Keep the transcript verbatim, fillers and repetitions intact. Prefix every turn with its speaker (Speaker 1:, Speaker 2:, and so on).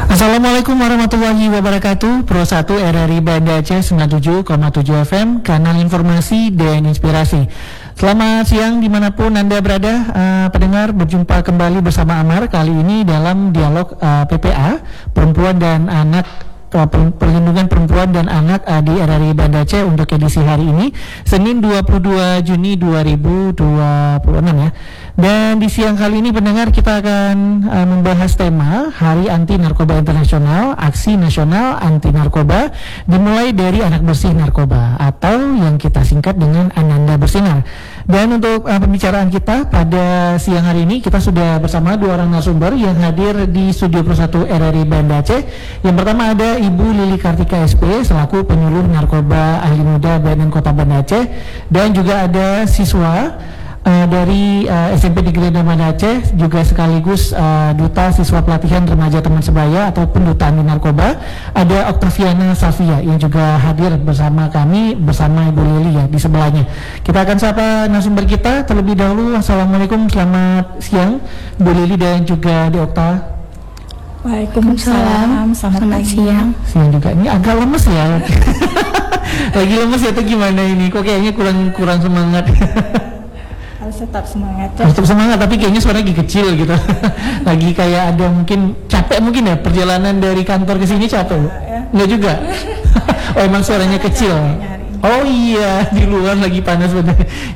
Speaker 1: Assalamualaikum warahmatullahi wabarakatuh. Pro satu R R I Banda Aceh sembilan puluh tujuh koma tujuh F M, kanal informasi dan inspirasi. Selamat siang dimanapun Anda berada, uh, pendengar. Berjumpa kembali bersama Amar, kali ini dalam dialog uh, P P A, Perempuan dan Anak, uh, Perlindungan Perempuan dan Anak uh, di R R I Banda Aceh untuk edisi hari ini, Senin dua puluh dua Juni dua ribu dua puluh enam ya. Dan di siang kali ini pendengar, kita akan uh, membahas tema Hari Anti Narkoba Internasional, Aksi Nasional Anti Narkoba, dimulai dari anak bersih narkoba, atau yang kita singkat dengan Ananda Bersinar. Dan untuk uh, pembicaraan kita pada siang hari ini, kita sudah bersama dua orang narasumber yang hadir di Studio Pro satu R R I Banda Aceh. Yang pertama ada Ibu Lili Kartika S P selaku penyuluh narkoba ahli muda B N N Kota Banda Aceh, dan juga ada siswa Uh, dari uh, S M P Negeri Banda Aceh, juga sekaligus uh, duta siswa pelatihan remaja teman sebaya ataupun duta anti narkoba, ada Oktaviana Safia yang juga hadir bersama kami, bersama Ibu Lili ya di sebelahnya. Kita akan sapa narasumber kita terlebih dahulu. Assalamualaikum, selamat siang Bu Lili dan juga di Okta.
Speaker 2: Waalaikumsalam, selamat, selamat siang.
Speaker 1: Siang juga. Ini agak lemes ya. Lagi lemes ya atau gimana ini? Kok kayaknya kurang kurang semangat.
Speaker 2: Harus tetap semangat ya.
Speaker 1: Harus tetap semangat, tapi kayaknya suaranya lagi kecil gitu. Lagi kayak ada mungkin capek mungkin ya, perjalanan dari kantor ke sini capek. Ya? Enggak juga. Oh emang suaranya kecil. Oh iya, di luar lagi panas bener.